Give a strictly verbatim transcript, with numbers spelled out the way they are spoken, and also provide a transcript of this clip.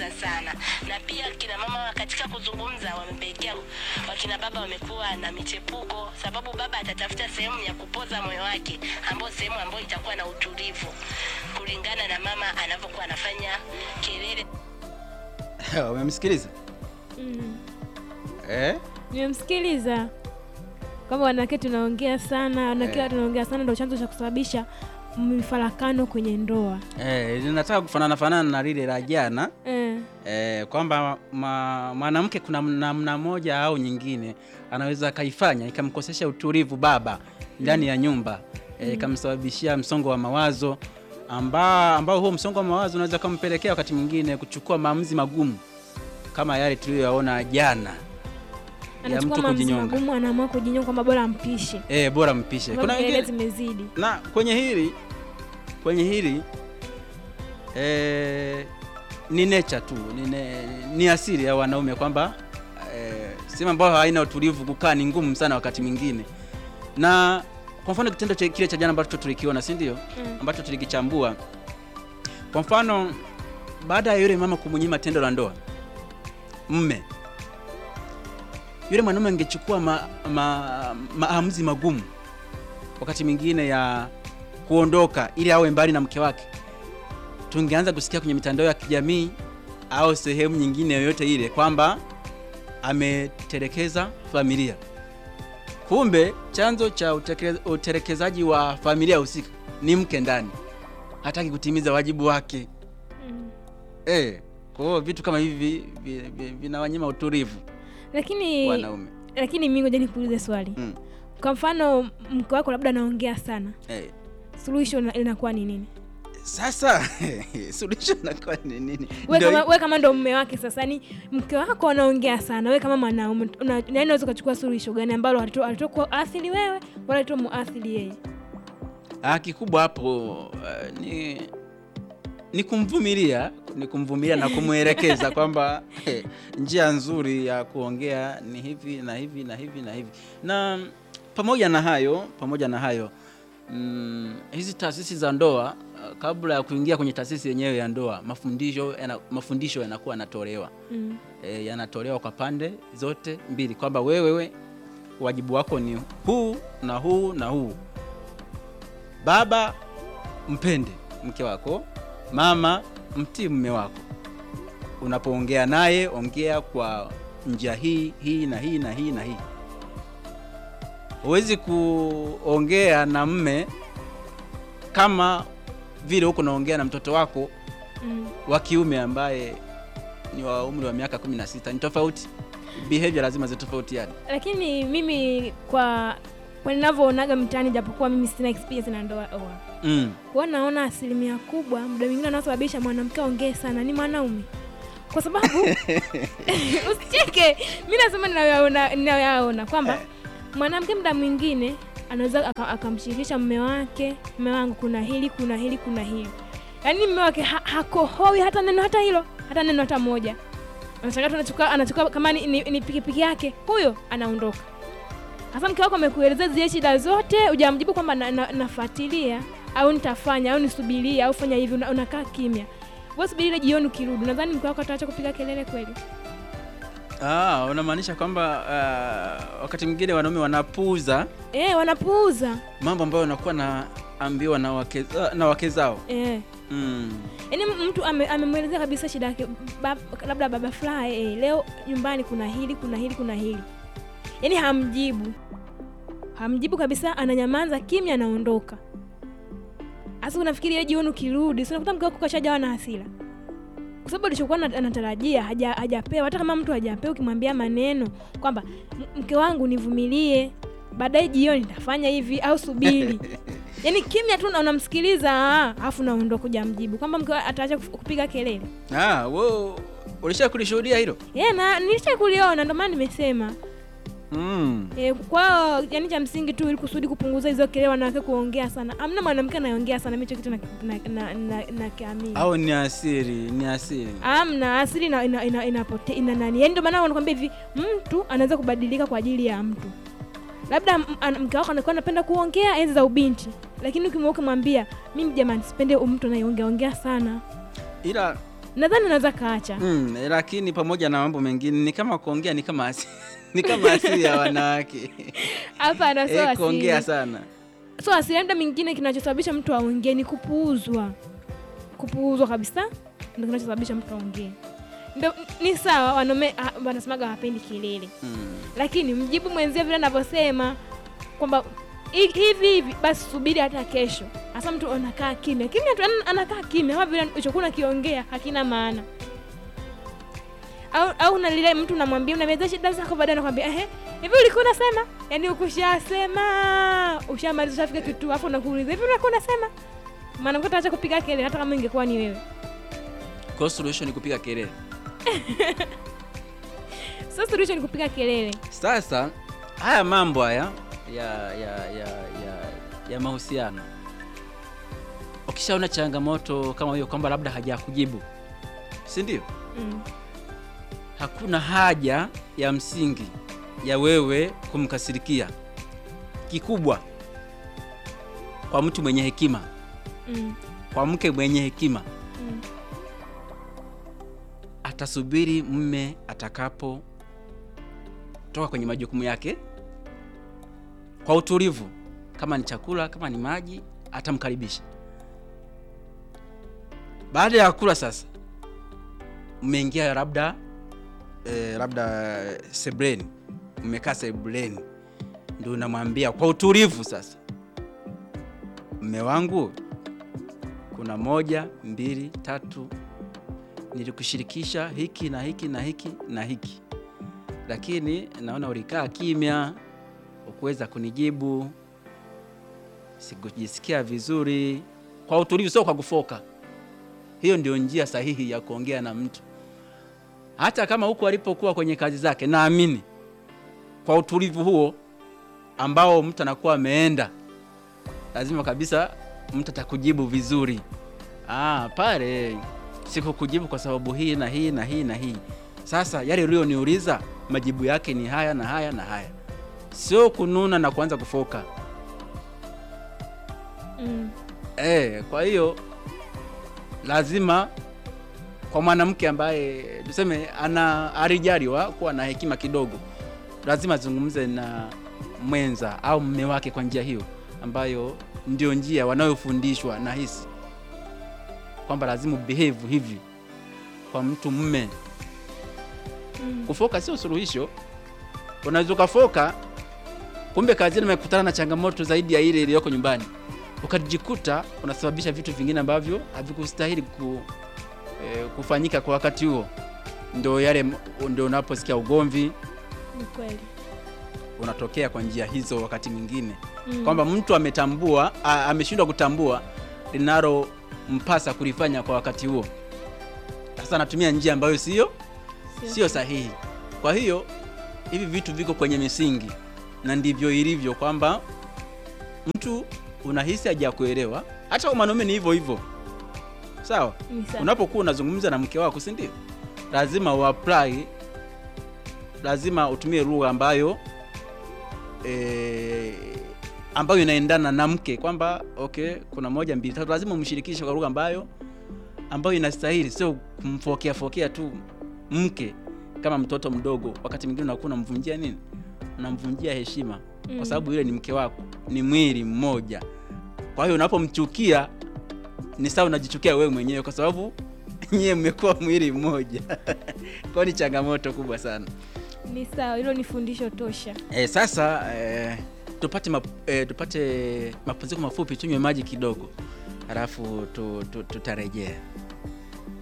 kuzungumza sana. Na pia kina mama katika kuzungumza wamepelekea wakina baba wamekuwa na michepuko, sababu baba atatafuta sehemu ya kupoza moyo wake, ambayo sehemu ambayo itakuwa na utulivu kulingana na mama anavyokuwa anafanya kelele. Umemsikiliza? Mm. Eh? Nimemsikiliza. Kama wanawake tunaongea sana, wanawake Eh. tunaongea sana ndio chanzo cha kusababisha mifarakano kwenye ndoa. Eh, linataka kufanana fanana na lile la jana. Eh. Eh, kwamba ma, mwanamke kuna namna moja au nyingine anaweza kaifanya ikamkosesha utulivu baba ndani ya nyumba, eh, ikamsababishia msongo wa mawazo ambao ambao huo msongo wa mawazo unaweza kumpelekea wakati mwingine kuchukua maamuzi magumu kama yale tuliyoyaona jana ya Anachukua mtu maamuzi kujinyonga. magumu, anaamua kujinyonga kwamba bora ampishe. Eh, bora mpishe. Kuna Kuna kelele wengine zimezidi. na kwenye hili kwenye hili eh, ni nature tu, ni, ne, ni asili ya wanaume kwamba eh, sema ambao haina utulivu kukaa ni ngumu sana wakati mwingine. Na kwa mfano kitendo cha kile cha jana ambacho tulikiona, si ndio? Mm. Ambacho tulikichambua. Kwa mfano baada ya yule mama kumnyima tendo la ndoa mme, yule mwanaume angechukua maamuzi ma, maamuzi magumu wakati mwingine ya kuondoka ili awe mbali na mke wake, tungeanza kusikia kwenye mitandao ya kijamii au sehemu nyingine yoyote ile kwamba ametelekeza familia. Kumbe chanzo cha utelekezaji wa familia husika ni mke ndani, hataki kutimiza wajibu wake. Mm. Eh, kwa hiyo vitu kama hivi vinawanyima utulivu Lakini wanaume. lakini mimi ngoja nikuulize swali. Mm. Kwa mfano mke wako labda anaongea sana. Eh. Suluhisho inakuwa ni nini? Sasa suluhisho inakuwa ni nini? Wewe Ndio kama wewe kama ndo mume wake sasa, ni mke wako anaongea sana, wewe kama mwanaume una, yaani unaweza kuchukua suluhisho gani ambalo alitokuwa athiri wewe wala alitokuwa muathiri yeye? Ah, kikubwa hapo uh, ni ni kumvumilia, ni kumvumilia na kumwelekeza kwamba eh, njia nzuri ya kuongea ni hivi na hivi na hivi na hivi. Na pamoja na hayo, pamoja na hayo mm, hizi taasisi za ndoa uh, kabla ya kuingia kwenye taasisi yenyewe ya ndoa, mafundisho yana, mafundisho yanakuwa yanatolewa. Mm. E, yanatolewa kwa pande zote mbili kwamba wewe wewe wajibu wako ni huu na huu na huu. Baba, mpende mke wako. Mama, mtii mume wako. Unapoongea naye, ongea kwa njia hii hii na hii na hii na hii. Huwezi kuongea na mme kama vile huko naongea na mtoto wako mm. wa kiume ambaye ni wa umri wa miaka kumi na sita. Ni tofauti. Behavior lazima zitofautiane. Lakini mimi kwa kwa ninavyoonaga mtaani, japokuwa mimi sina experience na ndoa oa. Mm. Kwa naona asilimia kubwa muda mwingine anasababisha mwanamke aongee sana ni mwanaume. Kwa sababu usicheke, mimi nasema ninayoona ninayoona kwamba mwanamke muda mwingine anaweza akamshirikisha mume wake, mume wangu kuna hili kuna hili kuna hili. Yaani mume wake ha, hakohoi hata neno hata hilo, hata neno hata moja. Anashangaa tu anachukua anachukua kama ni, ni, ni pikipiki yake, huyo anaondoka. Hasa mke wako amekuelezea zile shida zote, hujamjibu kwamba na, na, nafuatilia au nitafanya au nisubiria au fanya hivi, unakaa una kimya. Wewe subiri ile jioni ukirudi, nadhani mke wako ataacha kupiga kelele kweli? Ah, unamaanisha kwamba uh, wakati mwingine wanaume wanapuuza eh, wanapuuza mambo ambayo wanakuwa naambiwa na wake uh, na wake zao. Eh. Mm. Yaani mtu amemwelezea ame kabisa shida yake, bab, labda baba fulani eh, leo nyumbani kuna hili kuna hili kuna hili. Yaani hamjibu. Hamjibu kabisa, ananyamaza kimya, anaondoka. Asa unafikiri ile jioni ukirudi, sio unakuta mke wako kashajawa na hasira. Kwa sababu alichokuwa anatarajia haja hajapewa. Hata kama mtu hajapewa, ukimwambia maneno kwamba mke wangu nivumilie, baadaye jioni nitafanya hivi au subiri. Yaani kimya tu unamsikiliza, alafu naondoka kuja mjibu kwamba mke ataacha kupiga kelele. Ah, wewe ulishakulishuhudia hilo? Yeah, na nilishakuliona, ndio maana nimesema. Mm. Eh, kwa yani cha msingi tu ili kusudi kupunguza hizo kelele wanawake kuongea sana. Hamna mwanamke anaongea sana, mimi hicho kitu na na na, na, na kiamini. Au ni asili, ni asili. Hamna asili ina ina ina, ina, ina nani? Yaani ndio maana wanakuambia hivi, mtu anaweza kubadilika kwa ajili ya mtu. Labda mke wako anakuwa anapenda kuongea enzi za ubinti, lakini ukimweka mwambia, mimi jamani sipende mtu anayeongea ongea sana. Ila nadhani unaweza kaacha. Mm, lakini pamoja na mambo mengine ni kama kuongea ni kama asi, ni kama asili ya wanawake. Hapa sio Eh, kuongea asili. sana. So asili labda mingine kinachosababisha mtu aongee ni kupuuzwa. Kupuuzwa kabisa ndio kinachosababisha mtu aongee. Ndio ni sawa wanaume ah, wanasemaga hawapendi kelele. Mm. Lakini mjibu mwenzie vile anavyosema kwamba hi- hivi hivi basi subiri hata kesho. Hasa mtu anakaa kimya. Kimya tu ana- anakaa kimya kama vile ulichokuwa unakiongea hakina maana. Au au unalile mtu unamwambia unameza shida zako baadaye anakuambia ehe hivi ulikuwa unasema? Yaani ukushasema. Ushamaliza ushafika kitu afu unakuuliza hivi ulikuwa unasema? Maana mko taacha kupiga kelele hata kama ingekuwa ni wewe. Kwa solution ni kupiga kelele. Sasa solution ni kupiga kelele. Sasa haya mambo haya ya ya ya ya, ya mahusiano, ukishaona changamoto kama hiyo kwamba labda hajakujibu, si ndio? Mm. Hakuna haja ya msingi ya wewe kumkasirikia. Kikubwa kwa mtu mwenye hekima, Mm. kwa mke mwenye hekima, Mm. atasubiri mume atakapo toka kwenye majukumu yake kwa utulivu. Kama ni chakula, kama ni maji, atamkaribisha. Baada ya kula sasa, mmeingia labda eh, labda sebreni, mmekaa sebreni, ndio unamwambia kwa utulivu sasa, mme wangu, kuna moja, mbili, tatu, nilikushirikisha hiki na hiki na hiki na hiki, lakini naona ulikaa kimya, ukuweza kunijibu, sikujisikia vizuri. Kwa utulivu, sio kwa kufoka. Hiyo ndio njia sahihi ya kuongea na mtu, hata kama huko alipokuwa kwenye kazi zake. Naamini kwa utulivu huo ambao mtu anakuwa ameenda, lazima kabisa mtu atakujibu vizuri. Ah, pale sikukujibu kwa sababu hii na hii na hii na hii. Sasa yale ulioniuliza majibu yake ni haya na haya na haya. Sio kununa na kuanza kufoka. Mm. Eh, kwa hiyo lazima kwa mwanamke ambaye tuseme ana arijaliwa kuwa na hekima kidogo, lazima azungumze na mwenza au mume wake kwa njia hiyo ambayo ndio njia wanayofundishwa na hisi kwamba lazima behave hivi kwa mtu mume. Mm. Kufoka sio suluhisho. Unaweza kufoka, kumbe kazini umekutana na changamoto zaidi ya ile iliyoko nyumbani, ukajikuta unasababisha vitu vingine ambavyo havikustahili ku, eh, kufanyika kwa wakati huo. Ndio yale ndio unaposikia ugomvi Ni kweli. unatokea kwa njia hizo wakati mwingine. Mm. Kwamba mtu ametambua a- ameshindwa kutambua linalo mpasa kulifanya kwa wakati huo. Sasa anatumia njia ambayo sio Sio sio sahihi. Kwa hiyo hivi vitu viko kwenye misingi na ndivyo ilivyo, kwamba mtu unahisi hajakuelewa. Hata kwa mwanaume ni hivyo hivyo. Sawa? Ni sawa. Unapokuwa unazungumza na mke wako, si ndio? Lazima uapply, lazima utumie lugha ambayo eh, ambayo inaendana na mke, kwamba okay, kuna moja mbili tatu, lazima umshirikishe kwa lugha ambayo ambayo inastahili, sio kumfokea fokea tu mke kama mtoto mdogo. Wakati mwingine unakuwa unamvunjia nini? Unamvunjia heshima. Mm. Kwa sababu yule ni mke wako, ni mwili mmoja. Kwa hiyo unapomchukia ni sawa unajichukia wewe mwenyewe, kwa sababu nyie mmekuwa mwili mmoja. Kwa ni changamoto kubwa sana. Ni sawa, hilo ni fundisho tosha. E, sasa e, tupate map, e, tupate mapumziko mafupi, tunywe maji kidogo, halafu tu, tu, tutarejea.